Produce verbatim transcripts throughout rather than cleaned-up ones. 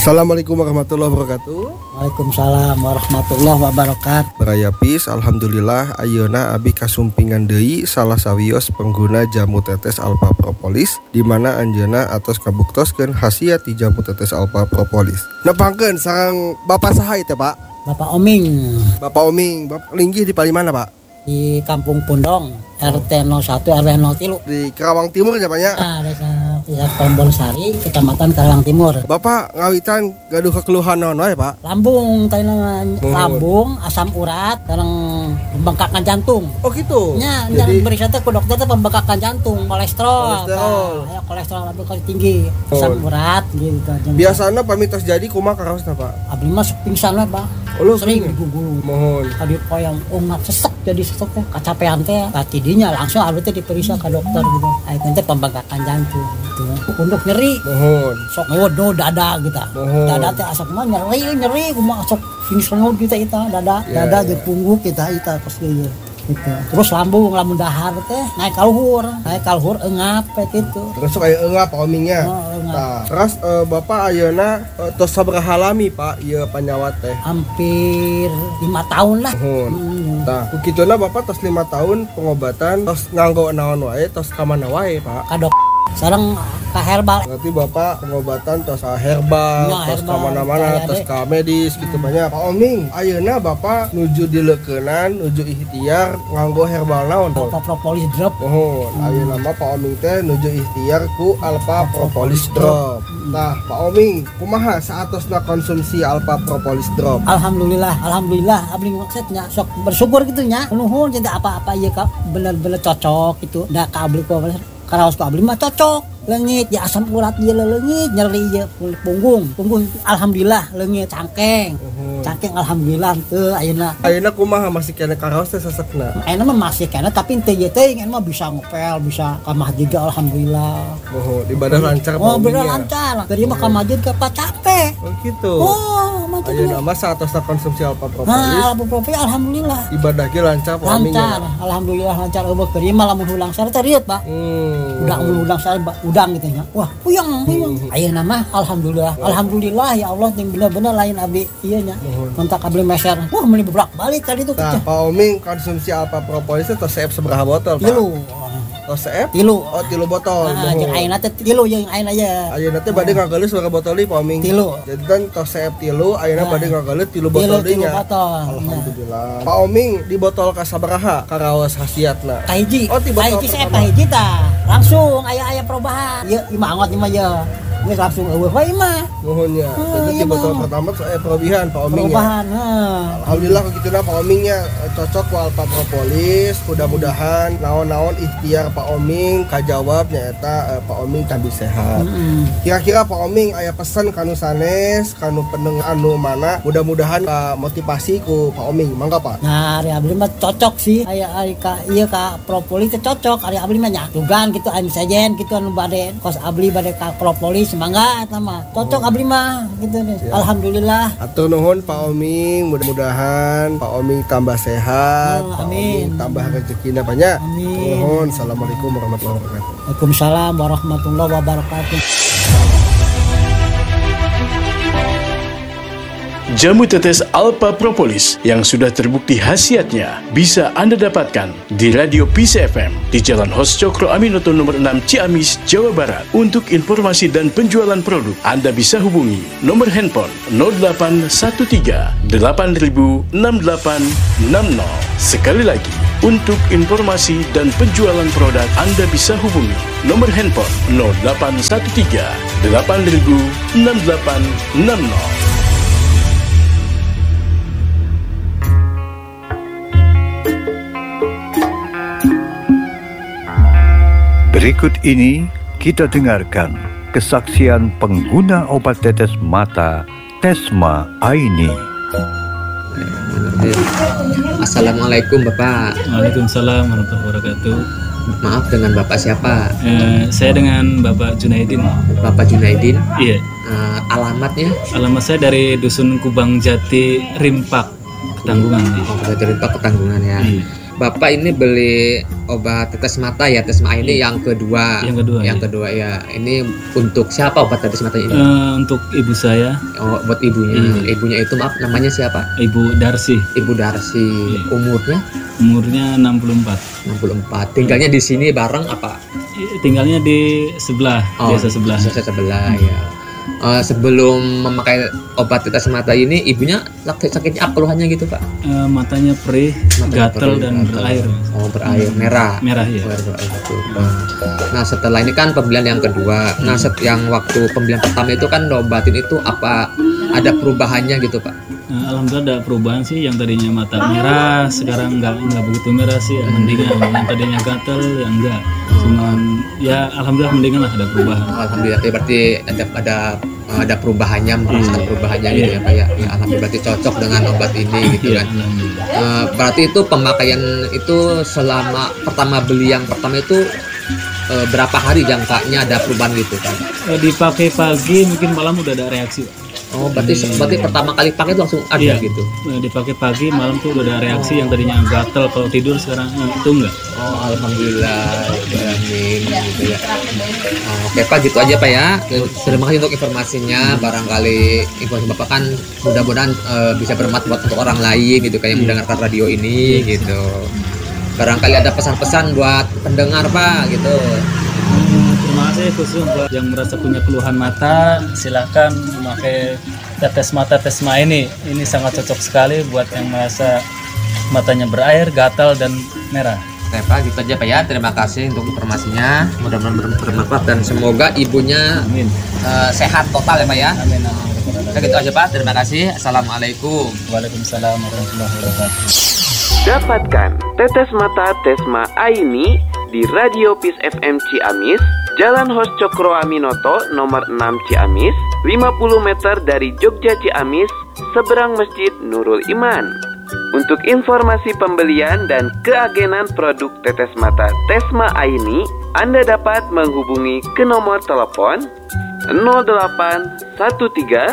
Assalamualaikum warahmatullahi wabarakatuh. Waalaikumsalam warahmatullahi wabarakatuh. Beraya pis, alhamdulillah ayeuna abi kasumpingan deui salah sawios pengguna jamu tetes alpha propolis di mana anjeunna atos kabuktoskeun khasiat ti jamu tetes alpha propolis. Nepangkeun sareng Bapak saha teh, Pak? Bapak Oming Bapak Oming, Bapak linggih di palimana, Pak? di Kampung Pundong, R T nol satu R W nol tiga. Di Karawang Timur ya, Pak ya? Nah, desa desa Tombol Sari, Kecamatan Karawang Timur. Bapak ngawitan gaduh kekeluhan naon wae, Pak? Lambung, tanya Oh. lambung, asam urat, sareng pembengkakan jantung. Oh gitu. Nya, Jadi nya berita teh ku dokter teh pembengkakan jantung, kolesterol. Kolesterol. Nah, ya kolesterol lambung kali tinggi, asam Oh. urat gitu. biasana pamitos jadi kumaha karaosna, Pak? Abdi mah sok pingsan we, Pak. Oh, lu Sering sering? digugulu. Mohon. Tadi koyang ungap sesek jadi sesek teh kacapean teh tidinya langsung abdi teh diperiksa ke dokter gitu. Aya teh pembengkakan jantung gitu. Punduk nyeri, Mohon. sok ngewodo dada gitu. Mohon. Dada teh asap mah nyeri nyeri kumaha sok pingsan kita kita dada Ya, dada ya. jeung punggung kita kita kos ieu gitu. Terus lambung lamun dahar teh naik ka luhur, naik ka luhur eungap teh gitu. Terus aya eungap Pak Omingnya. Oh, eungap. Nah, terus eh, Bapak ayeuna eh, tos sabaraha lami, Pak, ieu panyawat teh? Hampir lima tahun lah. Mohon. Hmm. Nah, kukituna Bapak tos lima tahun pengobatan, tos nganggo naon wae, tos ka mana wae, Pak? Ka dok sareng ka herbal. Berarti Bapak pengobatan tos ka herbal, Ya, tos ka herbal, mana-mana, kaya tos deh. ka medis gitu banyak. Pak Oming, ayeuna Bapak nuju dileukeunnan, nuju ikhtiar nganggo herbal naon, Pak? Alpha Propolis Drop. Mohon, ayeuna mah Pak Oming teh nuju ikhtiar ku Alpha Propolis Drop. Nah, Pak Oming, kumaha saatosna konsumsi Alpha Propolis Drop? Alhamdulillah, alhamdulillah abdi maksudnya sok bersyukur gitu nya. Nuhun tidak apa-apa ieu ka bener-bener cocok gitu. Da ka abdi ku karaos ku abdi mah cocok. Leungit ya asam urat ieu leungit, nyeri ieu punggung. Punggung alhamdulillah leungit cangkeng. Mohon. Cangkeng alhamdulillah teu ayeuna. Ayeuna kumaha masih kena karaos teh sesekna? Ayeuna mah masih kena tapi teu ieu teh mah bisa ngepel, bisa ka masjid alhamdulillah. Mohon, ibadah lancar Pak Oh, bener Omingnya. lancar. Tadi mah ka masjid ke capek. Oh gitu. Oh, mah teu. Ayeuna mah saatosna konsumsi Alpha Propolis, Nah, Alpha Propolis alhamdulillah. ibadah ge lancar Pak Lancar, Omingnya. alhamdulillah lancar. Eueuh keur ieu mah lamun hulang sare teh riet, Pak. Hmm. Udang udang sare ba- udang gitu nya. Wah, puyeng, puyeng. Ayeuna mah alhamdulillah. Alhamdulillah ya Allah yang bener-bener lain abdi ieu nya. Mohon. Kontak abdi meser. Wah, meuli beblak balik tadi tuh Nah, teh. Pak Oming konsumsi Alpha Propolis teh tos seep sabaraha botol, Pak? Tilu. Tos seep? Tilu. Oh, tilu botol. Ah, jeung ayeuna teh tilu jeung ayeuna ya. Ayeuna teh bade ngageuleus sabaraha botol deui Pak Oming? Tilu. Jadi kan tos seep tilu, ayeuna Ah. bade ngageuleus tilu Tilu botol deui tilu nya. botol. Alhamdulillah. Pak Oming di botol ka sabaraha karaos khasiatna? Kahiji. Oh, di botol Kahiji saya pertama. kahiji tah. Langsung aya-aya perubahan. Ieu imah angot imah ya. Geus langsung eueuh wae imah. Nuhunnya. Oh, Jadi iya, di botol Bang. pertama tuh aya perubahan Pak Oming ya. Perubahan. Heeh. Alhamdulillah kukituna Pak Omingnya eh, cocok ku Alpha Propolis. Mudah-mudahan naon-naon ikhtiar Pak Oming kajawab nyaeta eh, Pak Oming tambah sehat. Heeh. Kira-kira Pak Oming aya pesan kanu sanes, kanu pendengar anu mana? Mudah-mudahan ka motivasi ku Pak Oming. Mangga Pak. Nah, ari abdi mah cocok sih. Aya ari ka ieu ka propolis teh cocok. Ari abdi mah nya dugan gitu anu sajen gitu anu bade kos abdi bade ka propolis mangga eta mah. Cocok abdi mah gitu deh. Ya. Alhamdulillah. Atur nuhun Pak Oming, mudah-mudahan Pak Oming tambah sehat, Oh, Pak amin. Oming tambah rezekina banyak. Amin. Nuhun. Assalamualaikum warahmatullahi wabarakatuh. Waalaikumsalam warahmatullahi wabarakatuh. Jamu tetes Alpha Propolis yang sudah terbukti khasiatnya bisa Anda dapatkan di Radio Peace F M di Jalan Hos Cokro Aminoto nomor enam Ciamis, Jawa Barat. Untuk informasi dan penjualan produk, Anda bisa hubungi nomor handphone nol delapan satu tiga delapan nol enam delapan enam nol. Sekali lagi, untuk informasi dan penjualan produk, Anda bisa hubungi nomor handphone nol delapan satu tiga delapan nol enam delapan enam nol. Berikut ini kita dengarkan kesaksian pengguna obat tetes mata Tesma Aini. Assalamualaikum Bapak. Waalaikumsalam warahmatullahi wabarakatuh. Maaf, dengan Bapak siapa? Eh, saya dengan Bapak Junaidin. Bapak Junaidin. Iya, Eh, alamatnya? alamat saya dari Dusun Kubang Jati, Rimpak, Ketanggungan. Oh, dari Pak Ketanggungan ya. Iya. Bapak ini beli obat tetes mata ya, Tesma ini yang kedua. Yang kedua, Yang iya. kedua ya. Ini untuk siapa obat tetes mata ini? Eh, untuk ibu saya, Oh, buat ibunya. Iya. Ibunya itu maaf namanya siapa? Ibu Darsi, Ibu Darsi. Iya. Umurnya umurnya enam puluh empat. enam puluh empat. Tinggalnya di sini bareng apa? Tinggalnya di sebelah, desa sebelah. Desa sebelah ya. Eh, sebelum memakai obat tetes mata ini, ibunya sakit sakitnya apa keluhannya gitu Pak? Eh, matanya perih, Matanya gatal perih, dan gatal. berair. Oh, berair merah. Merah ya. Oh, berair, betul. Nah, setelah ini kan pembelian yang kedua. Nah, set yang waktu pembelian pertama itu kan obatin itu apa ada perubahannya gitu Pak? Eh, Alhamdulillah ada perubahan sih, yang tadinya mata merah sekarang nggak nggak begitu merah sih, mendingan. Yang tadinya gatal ya enggak, cuman ya alhamdulillah mendingan lah, ada perubahan. Alhamdulillah ya, berarti ada ada ada perubahannya, merasakan perubahannya gitu ya Pak ya. Ya, alhamdulillah berarti cocok dengan obat ini gitu Iya, kan. alhamdulillah. Eh, berarti itu pemakaian itu selama pertama beli yang pertama itu eh, berapa hari jangkanya ada perubahan gitu kan? Eh, dipakai pagi mungkin malam udah ada reaksi. Oh, berarti berarti pertama kali pakai itu langsung ada Iya, gitu. Eh, dipakai pagi malam tuh udah ada reaksi, yang tadinya gatal kalau tidur sekarang eh, itu enggak. Oh, alhamdulillah, amin gitu ya. Oh, oke Pak, gitu aja Pak ya. Terima kasih untuk informasinya. Barangkali informasi Bapak kan mudah-mudahan eh, bisa bermanfaat untuk orang lain gitu kayak yang mendengarkan radio ini gitu. Barangkali ada pesan-pesan buat pendengar Pak gitu. Hmm, terima kasih khusus buat yang merasa punya keluhan mata, silakan memakai tetes mata Tesma ini. Ini sangat cocok sekali buat yang merasa matanya berair, gatal dan merah. Oke Pak, gitu aja Pak ya. Terima kasih untuk informasinya. Mudah-mudahan ber- bermanfaat dan semoga ibunya Amin. eh, sehat total ya Pak ya. Amin. Amin. Oke, gitu aja Pak. Terima kasih. Assalamualaikum. Waalaikumsalam warahmatullahi wabarakatuh. Dapatkan tetes mata Tesma Aini di Radio Peace F M Ciamis, Jalan Hos Cokro Aminoto nomor enam Ciamis, lima puluh meter dari Jogja Ciamis, seberang Masjid Nurul Iman. Untuk informasi pembelian dan keagenan produk tetes mata Tesma Aini, Anda dapat menghubungi ke nomor telepon nol delapan satu tiga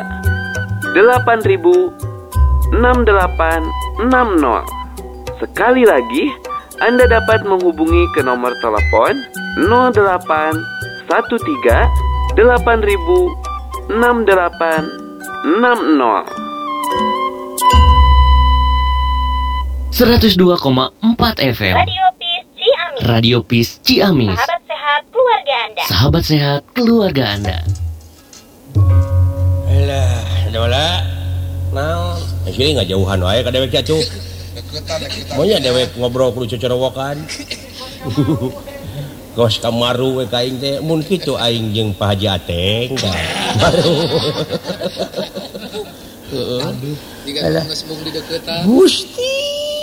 delapan ribu enam delapan enam nol. Sekali lagi, Anda dapat menghubungi ke nomor telepon nol delapan satu tiga delapan ribu enam delapan enam nol. seratus dua koma empat F M Radio Peace Ciamis. Radio Peace Ciamis. Sahabat sehat keluarga Anda. Sahabat sehat keluarga Anda. Alah, ada wala. Naon? Sini nggak jauhan wae ka dewek cacu. Maunya dewek ngobrol kudu cocorowokan. Gos kamaru we ka aing teh mun kitu aing jeung Pak Haji Ateng da. Baru. Heeh. Aduh, diga geus bung di deuketan. Gusti.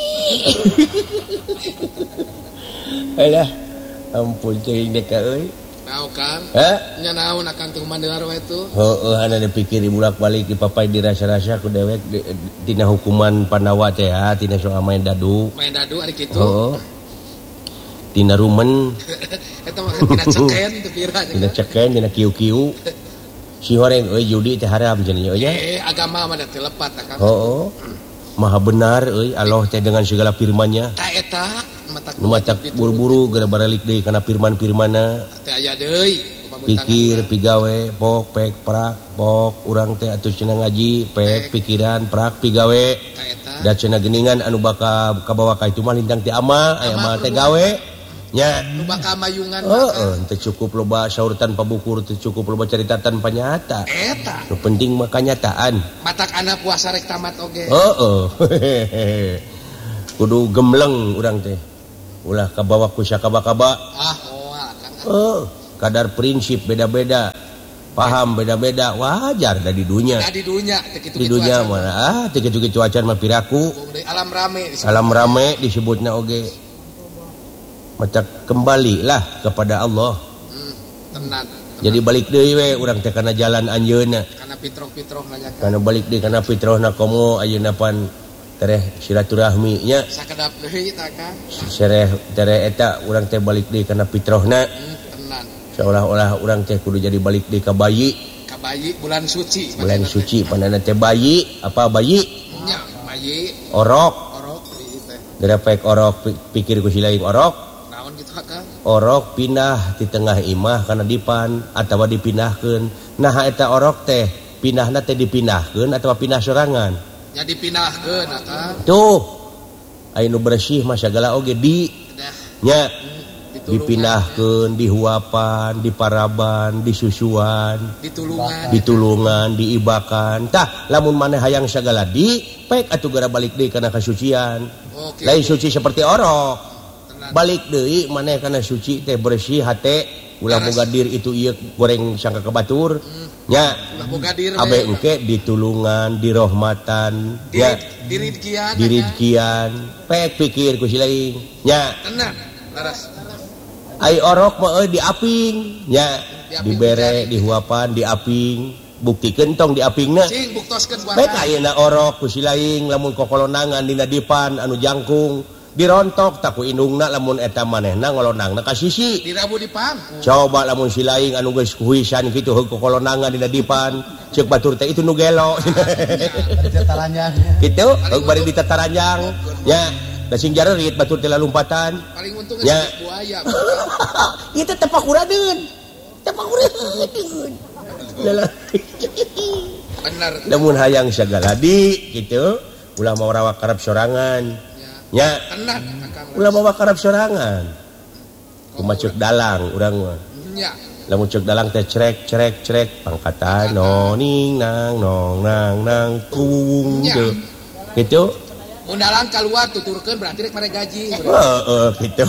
Alah, ampun teuing dek euy. Naon kan? Hah? Nya naon akan teu mandengar wae tuh. Heeh, ana dipikir bolak-balik dipapai dirasa-rasa ku dewek di- tina hukuman Pandawa teh ha, tina soal main dadu. Main dadu ari kitu. Heeh. Tina rumen, Eta mah tina ceken teu pira. tina ceken, tina kiu-kiu. Si horeng euy judi teh haram cenah nya. Eh, agama mah teu lepat akan. Heeh. Maha benar euy Allah teh dengan segala firman-Nya. Ta eta matak Nu matak buru-buru gara baralik deui kana firman-firmanna. teh aya deui. Pikir pigawe pok pek prak pok urang teh atuh cenah ngaji pek pikiran prak pigawe da cenah geuningan anu bakal kabawa ka itu mah lintang ti ama aya mah teh gawe nya Nu bakal mayungan. heeh teu cukup loba saur tanpa bukur teu cukup loba carita tanpa nyata Eta nu penting mah kanyataan matak anak puasa rek tamat oge. heeh kudu gemleng urang teh ulah kabawa ku sakaba-kaba Ah, moal kan. heeh kadar prinsip beda-beda, paham beda-beda, wajar dah di dunia. Nah, di dunia teh kitu Di dunia mana ah teu kitu-kitu acan mah piraku. alam rame disebut. Alam rame disebutna oge. Macak kembalilah kepada Allah. Hmm, tenan. Jadi balik deui we urang teh kana jalan anjeunna. Kana pitroh-pitroh nanyakan. Kana balik deui kana fitrahna komo ayeuna pan tereh silaturahmi nya. Sakedap deui tah kan. Sereh tereh eta urang teh balik deui kana fitrahna. Hmm, tenan. Seolah-olah urang teh kudu jadi balik deui ka bayi. Ka bayi bulan suci. Bulan suci panana teh bayi, apa bayi? Nya bayi Orok. orok di teh. Gerepek orok pikir ku si lain orok. Naon gitu Kang? Orok pindah di tengah imah kana dipan atawa dipindahkeun. Nah eta orok teh pindahna teh dipindahkeun atawa pindah sorangan? Ya dipindahkeun Kang. Tuh. Aya nu bersih mah sagala oge di nya dipindahkeun, dihuapan, diparaban, disusuan, ditulungan, ditulungan, diibakan. Tah, lamun maneh hayang sagala di, pek atuh gara balik deui kana kasucian. Oke. Lain suci seperti orok. Balik deui maneh kana suci teh bersih hate, ulah boga dir itu ieu goreng sangka kebatur. Nya. Ulah boga dir. Abe engke ditulungan, dirahmatan, nya. Diridkian. Diridkian. Pek pikir ku si lain. Nya. Tenang. Laras. Ai orok mah diaping nya dibere dihuapan diaping buktikeun tong diapingna cing buktoskeun buatan bae ayeuna orok ku si laing lamun kokolonangan dina dipan anu jangkung dirontok tak ku indungna lamun eta manehna ngolonangna ka sisi dirabu di pangku coba lamun si laing anu geus kuhisan kitu heug kokolonangan dina dipan ceuk batur teh itu nu gelo Tataranjang kitu heug bari ditataranjang nya da sing jarerit batur teh lalumpatan paling untung nya buaya ieu teh tapakuradeun tapakuradeun lalah bener lamun hayang sagala di kitu ulah mau rawak karab sorangan nya tenang ulah mau karab sorangan kumaha ceuk dalang urang mah nya lamun ceuk dalang teh crek crek crek pangkatan noning nang nong nang nang tung teu kitu mun dalang keluar tuturkeun berarti rek mere gaji heeh kitu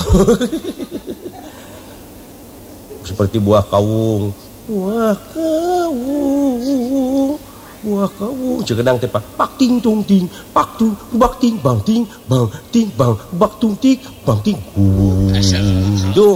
seperti buah kawung buah kawung buah kawung cegeudang teh pak ting tung ting pak tung bak ting bang ting bang ting bang bak tung ting bang ting duh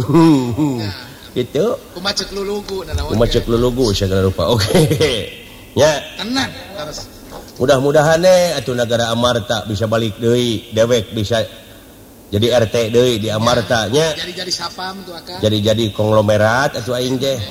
gitu kumaha ceuk lulugu nanaon kumaha ceuk lulugu sagala rupa oke nya tenang terus mudah-mudahan nih atuh negara Amarta bisa balik deui dewek bisa jadi R T deui di Amarta nya jadi-jadi sapam tuh Akang jadi-jadi konglomerat atuh aing teh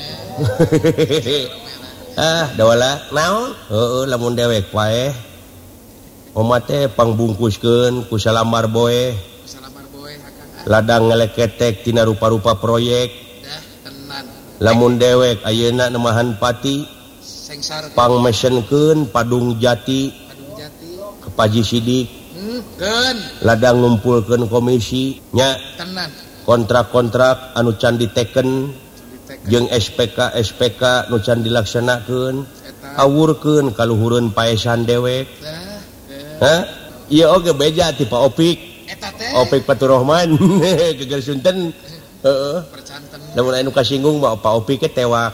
ah dawala naon heueuh lamun dewek wae omah teh pangbungkuskeun ku salamar boe salamar boe Akang ladang ngeleketek tina rupa-rupa proyek dah tenan lamun dewek ayeuna nemahan pati sengsar pangmesenkeun padung jati padung jati ke Paji Sidik hmm keun ladang ngumpulkeun komisi nya tenan kontrak-kontrak anu can diteken jeung S P K S P K nu can dilaksanakeun awurkeun kaluhureun paesan dewek ha ieu oge beja ti Pak Opik eta teh Opik Faturrahman geger Sunten heeh percanten lamun anu kasinggung mah Pak Opik ke tewak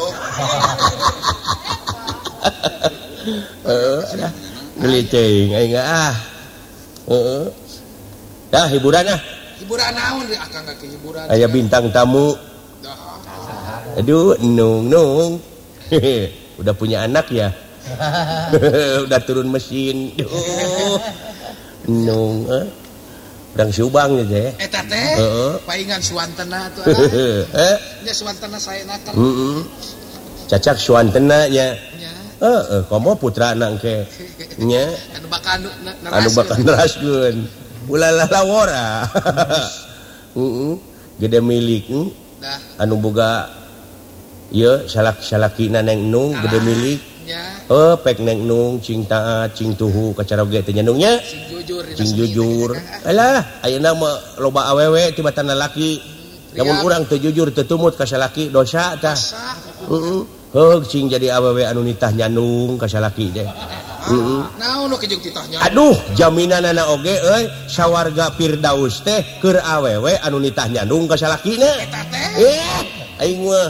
heeh geli teuing aing ah heeh dah hiburan ah hiburan naon deh Akang ke hiburan aya bintang tamu aduh nung nung udah punya anak ya udah turun mesin duh nung eh urang Subang ya teh eta teh heeh paingan suantena tuh eh nya suantena saena kan heeh cacak suantena nya heeh komo putrana engke nya anu bakal anu bakal neraskeun ulah lawora heeh gede milik dah anu boga ieu salak-salakina Neng Nung gede milik nya oh pek Neng Nung cing taat cing tuhu kacara oge teh nya nungnya sing jujur cing jujur alah ayeuna mah loba awewe tibatan lalaki lamun urang teu jujur teu tumut ka salaki dosa tah heeh heug cing jadi awewe anu nitah nyandung ka salaki teh heeh naon nu kijung titahnya aduh jaminanana oge euy sawarga Firdaus teh keur awewe anu nitah nyandung ka salakina eta teh eh aing mah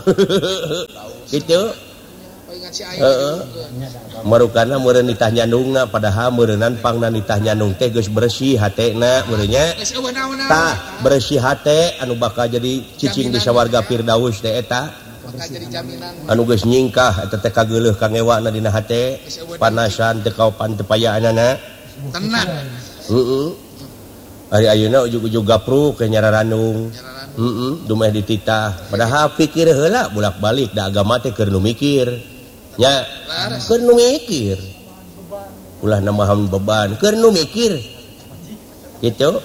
kitu paingan si aing heeh marukana meureun nitah nyandungna padahal meureunan pangna nitah nyandung teh geus bersih hatena meureun nya geus eueuh naon tah bersih hate anu bakal jadi cicing di sawarga Firdaus teh eta bakal jadi jaminan anu geus nyingkah eta teh kageuleuh kangewana dina hate panasan teu kaopan teu payaanana tenang heeh ari ayeuna ujug-ujug gapruk ke nyararandung heeh dumeh dititah padahal pikir heula bolak-balik da agama teh keur nu mikir nya keur nu mikir ulah namahan beban keur nu mikir Gitu.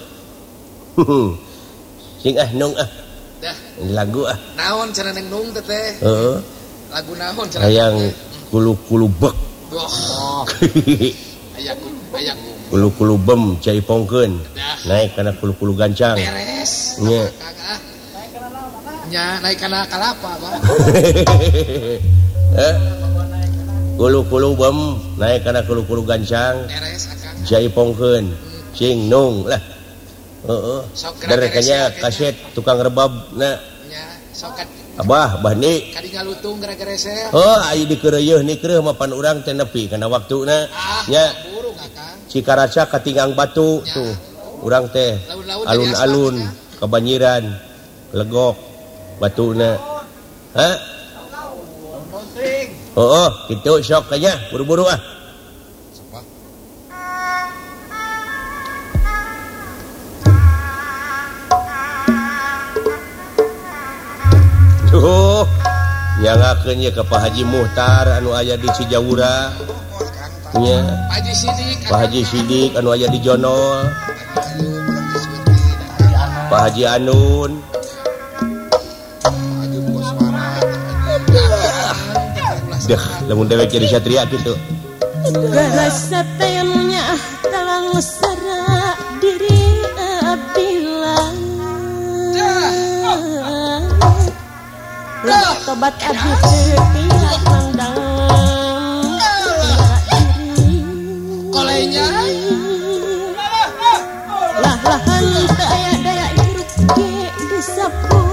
Sing ah nung ah. Dah. Lagu ah. Naon cenah neng nung teh teh? Heeh. Lagu naon cenah? Hayang kulu-kulu bek. Wah. Aya aya Kulu-kulu bem cai pongkeun. Naik kana kulu-kulu gancang. beres. Nya. Kagak. Nya naik kana kalapa, Bang. Eh? Kulu-kulu bem naik kana kulu-kulu gancang. Beres akang. Jai pongkeun. Cing nung lah. Heeh. Derekanya kaset tukang rebab na. Nya sokat Abah, abah ni. kadi ngalutung gara-gara saya. Oh, ayo dikereueuh ni kereuh mapan urang teh nepi kana waktuna. Nya. Burung akang. Cikaraca katinggang batu tuh. Urang teh alun-alun kebanjiran legok batuna. Hah? Oh, oh, gitu sok aja, buru-buru ah. Tuh, nyangakeun ye ka Pak Haji Muhtar anu aya di Cijawura. Nya. Pak Haji Sidik. Pak Haji Sidik anu aya di Jonol. Pak Haji Anun. Dah, lamun dewek jadi satria gitu. Rasa tayamnya talang sera diri abilang. Lah tobat abdi tiap mandang. Kolenya. Lah lahan teu aya daya hirup ge disapul.